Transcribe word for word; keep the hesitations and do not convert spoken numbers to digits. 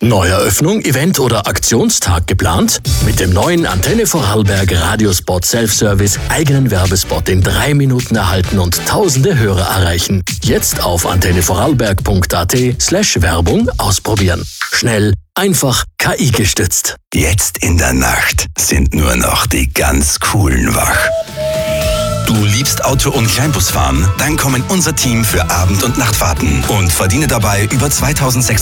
Neueröffnung, Event oder Aktionstag geplant? Mit dem neuen Antenne Vorarlberg Radiospot Self-Service eigenen Werbespot in drei Minuten erhalten und tausende Hörer erreichen. Jetzt auf antennevorarlberg.at slash Werbung ausprobieren. Schnell, einfach, K I gestützt. Jetzt in der Nacht sind nur noch die ganz Coolen wach. Du liebst Auto- und Kleinbusfahren? Dann komm in unser Team für Abend- und Nachtfahrten und verdiene dabei über zweitausendsechshundert